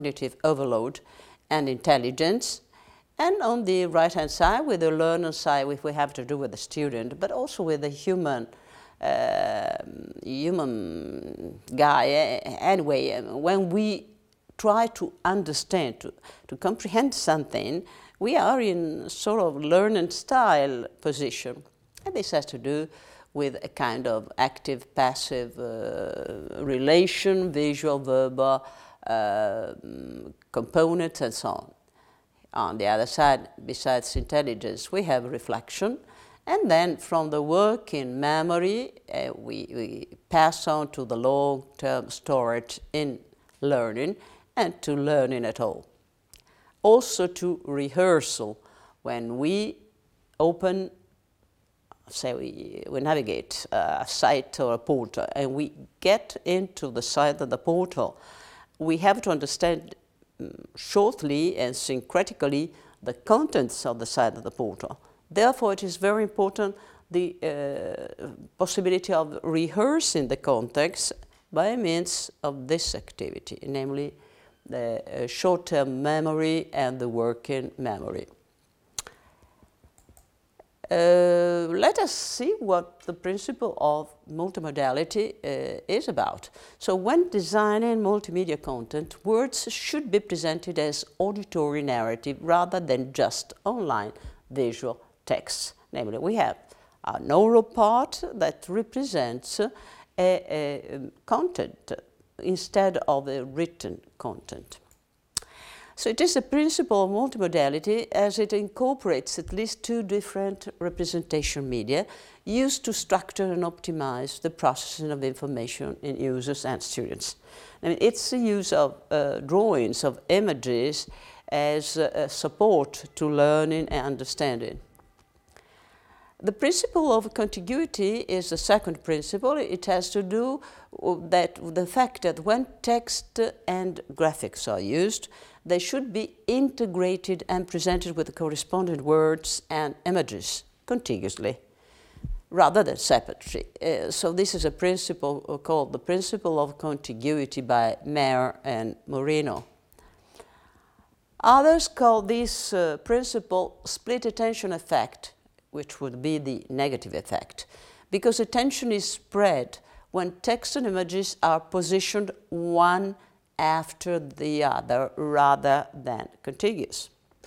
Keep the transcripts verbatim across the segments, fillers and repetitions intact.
cognitive overload and intelligence. And on the right-hand side, with the learner side, if we have to do with the student, but also with the human uh, human guy. Anyway, when we try to understand, to, to comprehend something, we are in sort of learning style position. And this has to do with a kind of active-passive uh, relation, visual, verbal uh, components, and so on. On the other side, besides intelligence, we have reflection. And then from the working memory, uh, we, we pass on to the long-term storage in learning and to learning at all. Also to rehearsal, when we open, say we, we navigate a site or a portal and we get into the site of the portal, we have to understand um, shortly and syncretically the contents of the site of the portal. Therefore, it is very important the uh, possibility of rehearsing the context by means of this activity, namely the uh, short-term memory and the working memory. Uh, let us see what the principle of multimodality uh, is about. So when designing multimedia content, words should be presented as auditory narrative rather than just online visual text. Namely, we have an oral part that represents a, a content instead of a written content. So it is a principle of multimodality as it incorporates at least two different representation media used to structure and optimize the processing of information in users and students. I mean, it's the use of uh, drawings, of images as a support to learning and understanding. The principle of contiguity is the second principle. It has to do with that, with the fact that when text and graphics are used, they should be integrated and presented with the corresponding words and images contiguously, rather than separately. Uh, so this is a principle called the principle of contiguity by Mayer and Moreno. Others call this uh, principle split attention effect, which would be the negative effect, because attention is spread when text and images are positioned one after the other rather than contiguous.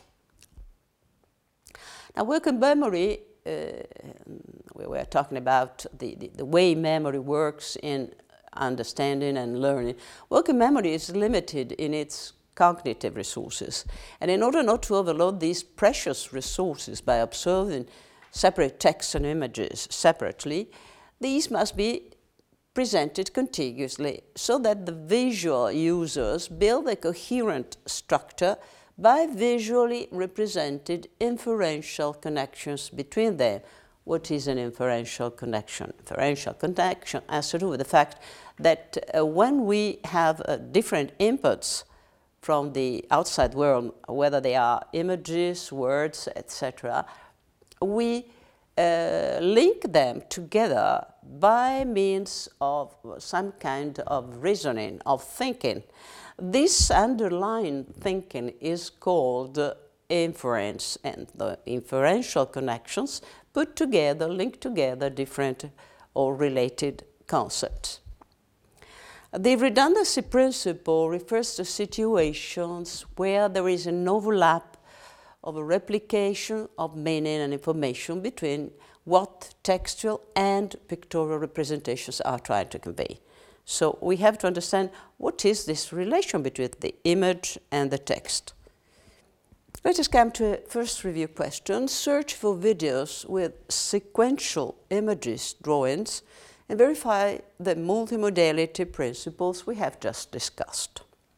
Now, working memory, uh, we were talking about the, the, the way memory works in understanding and learning. Working memory is limited in its cognitive resources, and in order not to overload these precious resources by observing separate text and images separately, these must be presented contiguously so that the visual users build a coherent structure by visually represented inferential connections between them. What is an inferential connection? Inferential connection has to do with the fact that uh, when we have uh, different inputs from the outside world, whether they are images, words, et cetera, we uh, link them together by means of some kind of reasoning, of thinking. This underlying thinking is called uh, inference, and the inferential connections put together, link together different or related concepts. The redundancy principle refers to situations where there is an overlap of a replication of meaning and information between what textual and pictorial representations are trying to convey. So we have to understand what is this relation between the image and the text. Let us come to a first review question. Search for videos with sequential images, drawings, and verify the multimodality principles we have just discussed.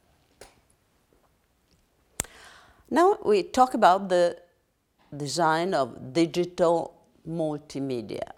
Now we talk about the design of digital multimedia.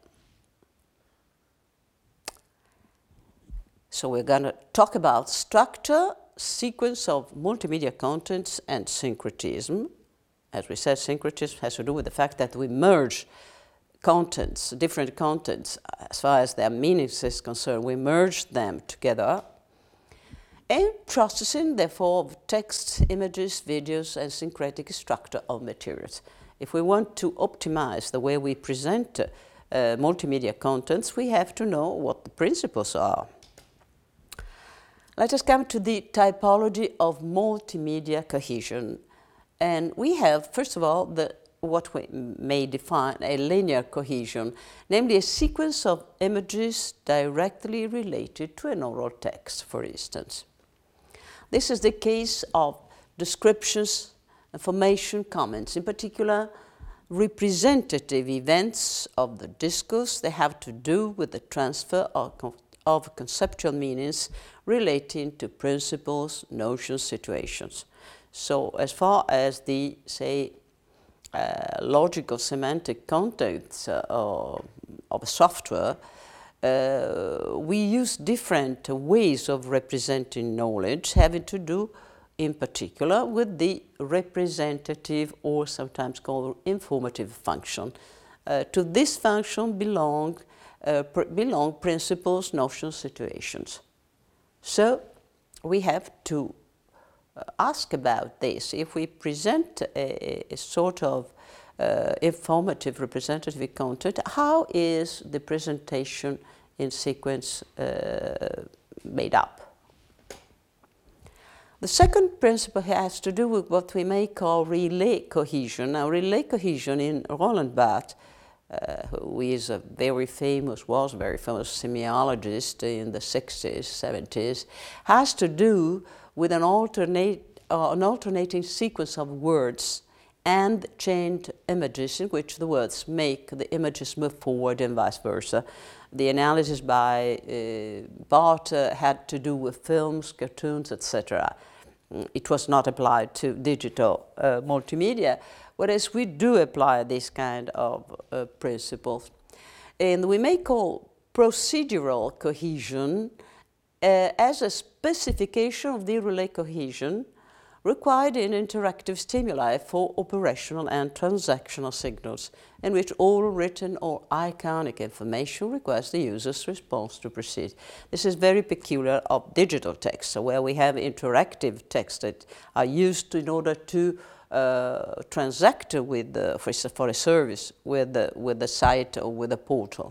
So we're going to talk about structure, sequence of multimedia contents, and syncretism. As we said, syncretism has to do with the fact that we merge contents, different contents, as far as their meanings is concerned, we merge them together. and processing, therefore, of text, images, videos, and syncretic structure of materials. If we want to optimize the way we present uh, multimedia contents, we have to know what the principles are. Let us come to the typology of multimedia cohesion. And we have, first of all, the, what we may define a linear cohesion, namely a sequence of images directly related to an oral text, for instance. This is the case of descriptions, information, comments. In particular, representative events of the discourse, they have to do with the transfer of, of conceptual meanings relating to principles, notions, situations. So as far as the, say, uh, logical semantic contents uh, of a software, uh, we use different ways of representing knowledge having to do in particular with the representative or sometimes called informative function. Uh, to this function belong, uh, pr belong principles, notions, situations. So we have to uh, ask about this. If we present a, a sort of uh, informative representative content, how is the presentation in sequence uh, made up? The second principle has to do with what we may call relay cohesion. Now, relay cohesion in Roland Barthes, uh, who is a very famous, was a very famous semiologist in the sixties, seventies, has to do with an, alternate, uh, an alternating sequence of words and chained images in which the words make the images move forward and vice versa. The analysis by uh, Barthes uh, had to do with films, cartoons, et cetera. It was not applied to digital uh, multimedia, whereas we do apply this kind of uh, principles. And we may call procedural cohesion uh, as a specification of the relay cohesion required in interactive stimuli for operational and transactional signals, in which all written or iconic information requires the user's response to proceed. This is very peculiar of digital text, so where we have interactive text that are used in order to uh, transact with, the, for, for a service with the, with the site or with a portal.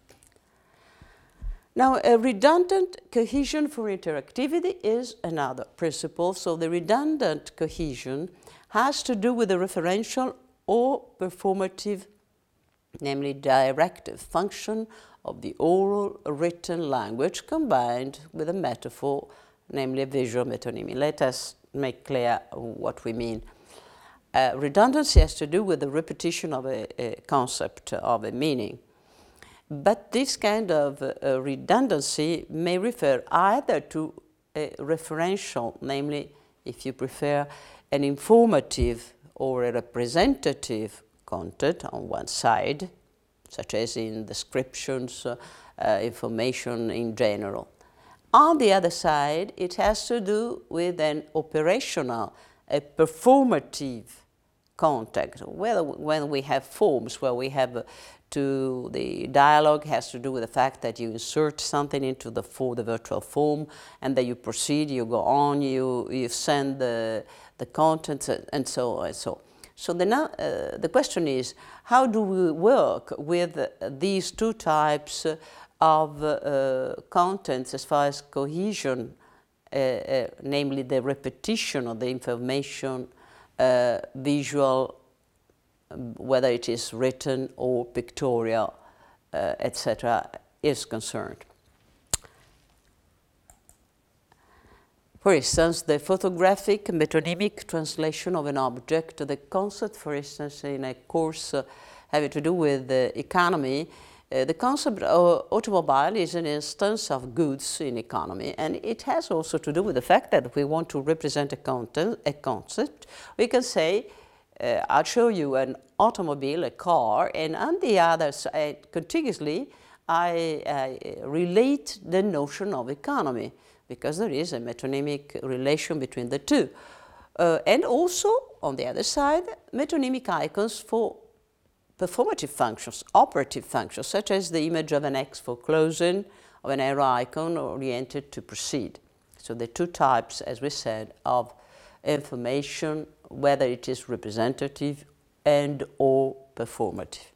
Now, a redundant cohesion for interactivity is another principle. So the redundant cohesion has to do with the referential or performative, namely directive function of the oral written language combined with a metaphor, namely a visual metonymy. Let us make clear what we mean. Uh, redundancy has to do with the repetition of a, a concept, of a meaning. But this kind of uh, redundancy may refer either to a referential, namely, if you prefer, an informative or a representative content on one side, such as in descriptions, uh, uh, information in general. On the other side, it has to do with an operational, a performative context, whether when we have forms where we have uh, to the dialogue has to do with the fact that you insert something into the, for the virtual form, and then you proceed, you go on, you, you send the, the contents, and so on and so on. So the, now, uh, the question is, how do we work with uh, these two types of uh, contents as far as cohesion, uh, uh, namely the repetition of the information, uh, visual, whether it is written or pictorial, uh, et cetera, is concerned. For instance, the photographic metonymic translation of an object, the concept, for instance, in a course uh, having to do with the economy, uh, the concept of automobile is an instance of goods in economy, and it has also to do with the fact that if we want to represent a, content, a concept, we can say, Uh, I'll show you an automobile, a car, and on the other side, contiguously, I, I relate the notion of economy, because there is a metonymic relation between the two. Uh, and also, on the other side, metonymic icons for performative functions, operative functions, such as the image of an X for closing, of an arrow icon oriented to proceed. So the two types, as we said, of information, whether it is representative and or performative.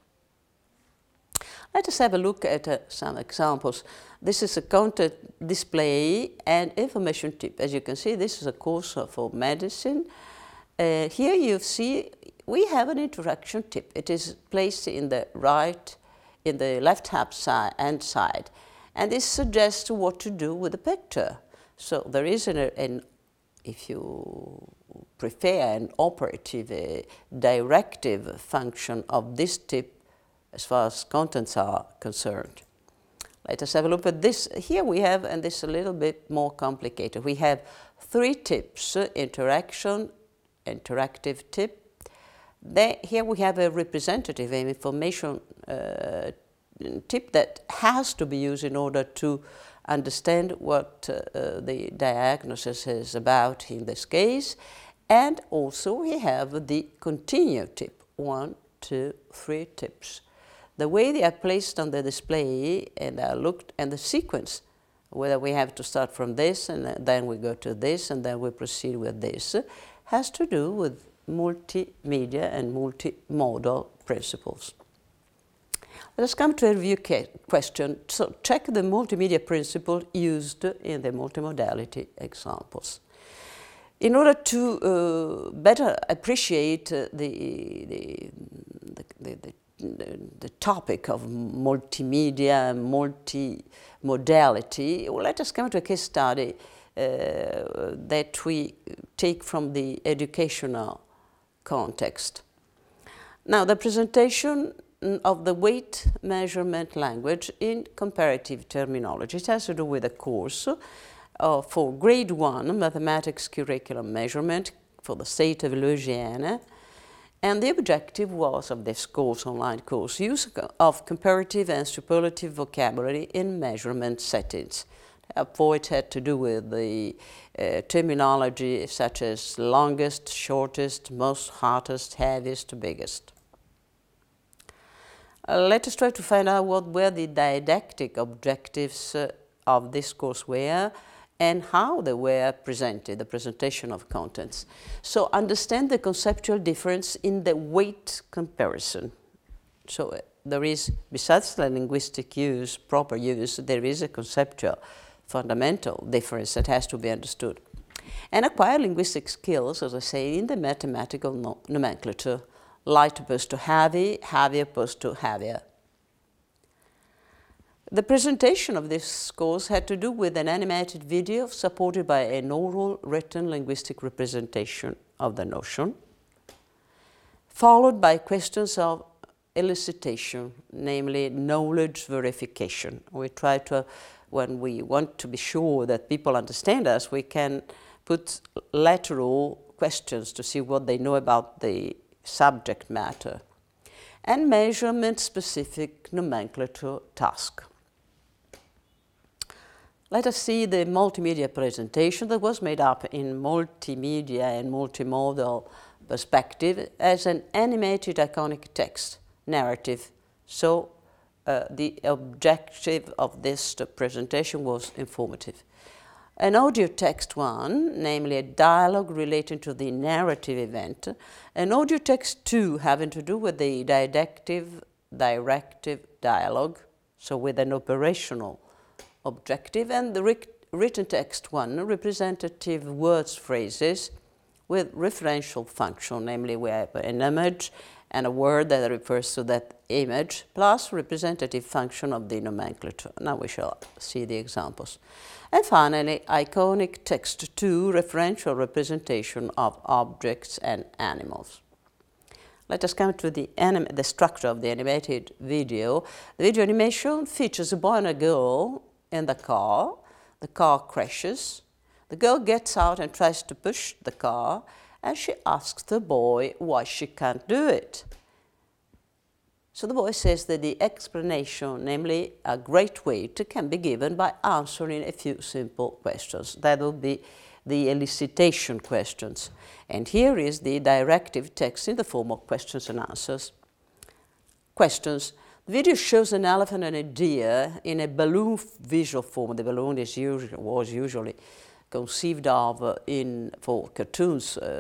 Let us have a look at uh, some examples. This is a content display and information tip. As you can see, this is a course for medicine. Uh, here you see we have an interaction tip. It is placed in the right, in the left-hand side, hand side, and this suggests what to do with the picture. So there is an, an if you prefer, an operative, a directive function of this tip as far as contents are concerned. Let us have a look at this. Here we have, and this is a little bit more complicated, we have three tips: uh, interaction, interactive tip. Then, here we have a representative information uh, tip that has to be used in order to understand what uh, uh, the diagnosis is about in this case. And also we have the continue tip, one, two, three tips. The way they are placed on the display and are looked, and the sequence, whether we have to start from this and then we go to this and then we proceed with this, has to do with multimedia and multimodal principles. Let us come to a review question. So check the multimedia principle used in the multimodality examples. In order to uh, better appreciate uh, the, the, the, the, the, the topic of multimedia and multimodality, well, let us come to a case study uh, that we take from the educational context. Now, the presentation of the weight measurement language in comparative terminology. It has to do with a course uh, for grade one mathematics curriculum measurement for the state of Louisiana. And the objective was of this course, online course, use of comparative and superlative vocabulary in measurement settings. Therefore, it had to do with the uh, terminology such as longest, shortest, most, hottest, heaviest, biggest. Uh, let us try to find out what were the didactic objectives uh, of this courseware and how they were presented, the presentation of contents. So understand the conceptual difference in the weight comparison. So uh, there is, besides the linguistic use, proper use, there is a conceptual fundamental difference that has to be understood. And acquire linguistic skills, as I say, in the mathematical no nomenclature. Light opposed to heavy, heavy opposed to heavier. The presentation of this course had to do with an animated video supported by an oral written linguistic representation of the notion, followed by questions of elicitation, namely knowledge verification. We try to, when we want to be sure that people understand us, we can put lateral questions to see what they know about the subject matter, and measurement-specific nomenclature task. Let us see the multimedia presentation that was made up in multimedia and multimodal perspective as an animated iconic text narrative. So uh, the objective of this presentation was informative. An audio text one, namely a dialogue relating to the narrative event, an audio text two having to do with the didactive, directive dialogue, so with an operational objective, and the written text one, representative words, phrases with referential function, namely we have an image and a word that refers to that image, plus representative function of the nomenclature. Now we shall see the examples. And finally, iconic text two, referential representation of objects and animals. Let us come to the, anim the structure of the animated video. The video animation features a boy and a girl in the car. The car crashes. The girl gets out and tries to push the car, and she asks the boy why she can't do it. So the boy says that the explanation, namely a great weight, can be given by answering a few simple questions. That will be the elicitation questions. And here is the directive text in the form of questions and answers. Questions. The video shows an elephant and a deer in a balloon visual form. The balloon is usually, was usually conceived of uh, in for cartoons uh,